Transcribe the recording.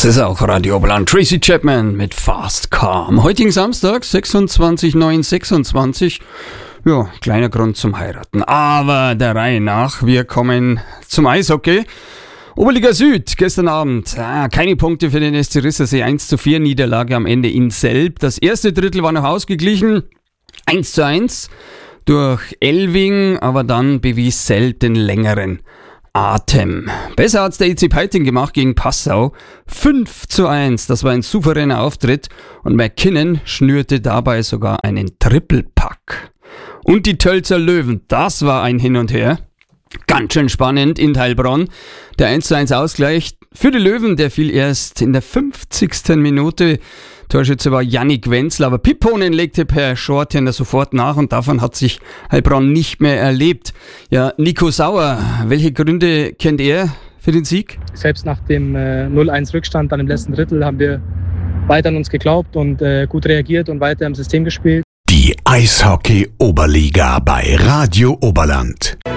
Das ist auch Radio Oberland. Tracy Chapman mit Fast Car. Am heutigen Samstag, 26/9/26. Ja, kleiner Grund zum Heiraten. Aber der Reihe nach, wir kommen zum Eishockey. Oberliga Süd, gestern Abend. Keine Punkte für den SC Rissersee. 1:4 Niederlage am Ende in Selb. Das erste Drittel war noch ausgeglichen. 1:1 durch Elving, aber dann bewies Selb den längeren Atem. Besser hat's der EC Peiting gemacht gegen Passau. 5:1, das war ein souveräner Auftritt und McKinnon schnürte dabei sogar einen Triple-Pack. Und die Tölzer Löwen, das war ein Hin und Her. Ganz schön spannend in Heilbronn. Der 1:1 Ausgleich für die Löwen, der fiel erst in der 50. Minute. Torschütze war Yannick Wenzel, aber Pipponen legte per Shorthander sofort nach und davon hat sich Heilbronn nicht mehr erlebt. Ja, Nico Sauer, welche Gründe kennt er für den Sieg? Selbst nach dem 0:1 Rückstand dann im letzten Drittel haben wir weiter an uns geglaubt und gut reagiert und weiter im System gespielt. Die Eishockey-Oberliga bei Radio Oberland.